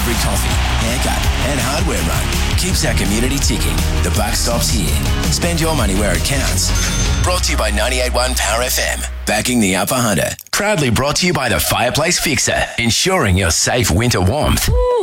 Every coffee, haircut and hardware run keeps our community ticking. The buck stops here. Spend your money where it counts. Brought to you by 98.1 Power FM. Backing the Upper Hunter. Proudly brought to you by the Fireplace Fixer. Ensuring your safe winter warmth.